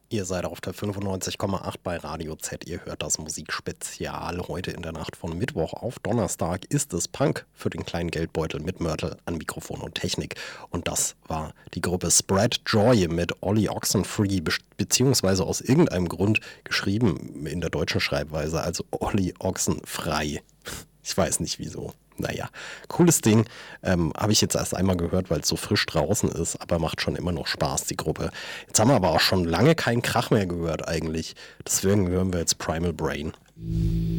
Ihr seid auf der 95,8 bei Radio Z. Ihr hört das Musikspezial. Heute in der Nacht von Mittwoch auf Donnerstag ist es Punk für den kleinen Geldbeutel mit Mörtel an Mikrofon und Technik. Und das war die Gruppe Spread Joy mit Ollie Oxenfree, beziehungsweise aus irgendeinem Grund geschrieben in der deutschen Schreibweise, also Ollie Oxenfrei. Ich weiß nicht wieso. Naja, cooles Ding. Habe ich jetzt erst einmal gehört, weil es so frisch draußen ist, aber macht schon immer noch Spaß, die Gruppe. Jetzt haben wir aber auch schon lange keinen Krach mehr gehört eigentlich. Deswegen hören wir jetzt Primal Brain.